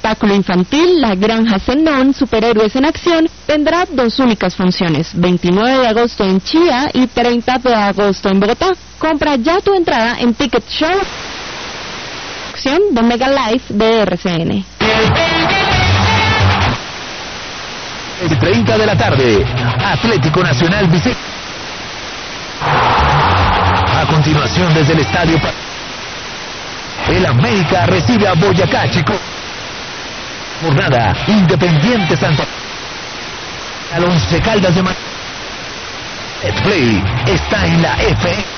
espectáculo infantil La Granja Zenón, Superhéroes en Acción, tendrá 2 únicas funciones, 29 de agosto en Chía y 30 de agosto en Bogotá. Compra ya tu entrada en Ticket Show de Mega Life de RCN. 30 de la tarde, Atlético Nacional Vicente. A continuación, desde el estadio, el América recibe a Boyacá Chico. Jornada, Independiente Santa. Al Once Caldas de Play está en la F.